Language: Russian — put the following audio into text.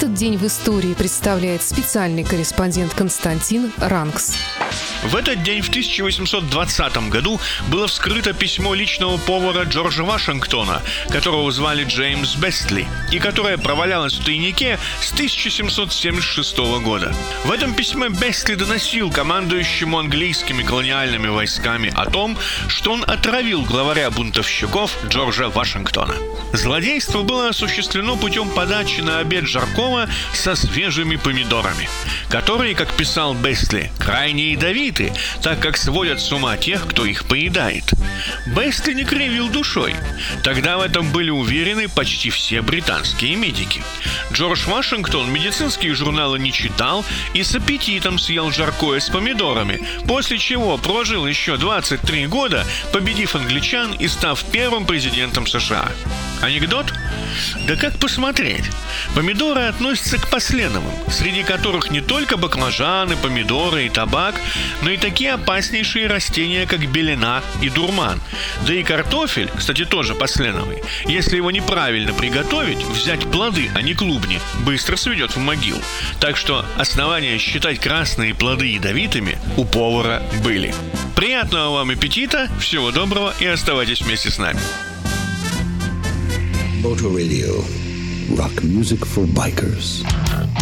Этот день в истории представляет специальный корреспондент Константин Ранкс. В этот день в 1820 году было вскрыто письмо личного повара Джорджа Вашингтона, которого звали Джеймс Бестли, и которое провалялось в тайнике с 1776 года. В этом письме Бестли доносил командующему английскими колониальными войсками о том, что он отравил главаря бунтовщиков Джорджа Вашингтона. Злодейство было осуществлено путем подачи на обед жаркого со свежими помидорами, которые, как писал Бестли, крайне ядовиты, так как сводят с ума тех, кто их поедает. Бестли не кривил душой. Тогда в этом были уверены почти все британские медики. Джордж Вашингтон медицинские журналы не читал и с аппетитом съел жаркое с помидорами, после чего прожил еще 23 года, победив англичан и став первым президентом США. Анекдот? Да как посмотреть? Помидоры относятся к посленовым, среди которых не только баклажаны, помидоры и табак, но и такие опаснейшие растения, как белена и дурман. Да и картофель, кстати, тоже посленовый. Если его неправильно приготовить, взять плоды, а не клубни, быстро сведет в могилу. Так что основания считать красные плоды ядовитыми у повара были. Приятного вам аппетита, всего доброго и оставайтесь вместе с нами. Motor Radio. Rock music for bikers.